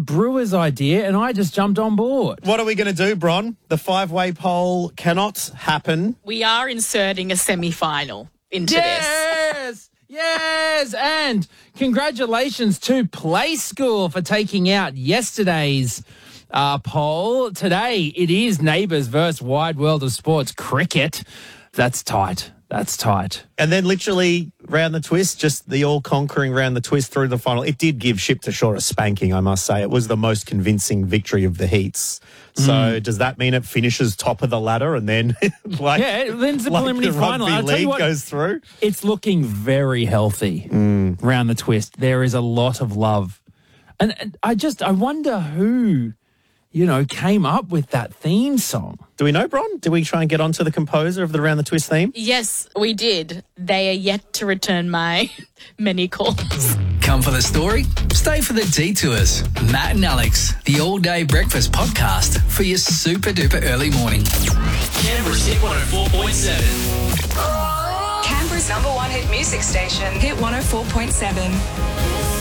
Brewer's idea and I just jumped on board. What are we going to do, Bron? The 5-way poll cannot happen. We are inserting a semi-final into this. Yes, and congratulations to Play School for taking out yesterday's poll. Today, it is Neighbours versus Wide World of Sports Cricket. That's tight. And then literally round the twist, just the all-conquering round the twist through the final. It did give Ship to Shore a spanking, I must say. It was the most convincing victory of the heats. So does that mean it finishes top of the ladder and then then's the preliminary final. I'll tell you what, goes through? It's looking very healthy round the twist. There is a lot of love. And I wonder who, came up with that theme song. Do we know, Bron? Did we try and get onto the composer of the Round the Twist theme? Yes, we did. They are yet to return my many calls. Come for the story, stay for the detours. Matt and Alex, the all-day breakfast podcast for your super-duper early morning. Canberra's Hit 104.7. Canberra's #1 hit music station, Hit 104.7.